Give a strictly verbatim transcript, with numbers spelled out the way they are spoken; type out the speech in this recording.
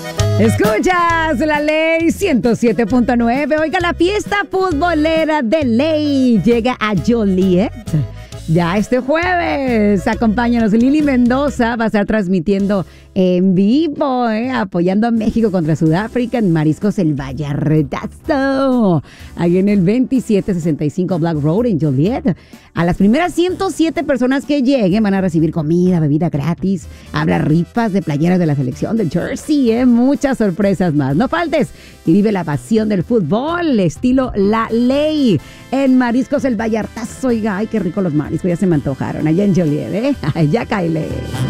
Escuchas la ley ciento siete punto nueve. Oiga, la fiesta futbolera de ley llega a Joliet ya este jueves. Acompáñanos. Lili Mendoza va a estar transmitiendo en vivo, eh, apoyando a México contra Sudáfrica en Mariscos El Vallartazo, ahí en el veintisiete sesenta y cinco Black Road en Joliet. A las primeras ciento siete personas que lleguen van a recibir comida, bebida gratis, habrá rifas de playeras de la selección del Jersey, eh, muchas sorpresas más. No faltes y vive la pasión del fútbol, estilo La Ley, en Mariscos El Vallartazo. Oiga, ay, qué rico los mariscos, ya se me antojaron, allá en Joliet, ¿eh? Ya cáele.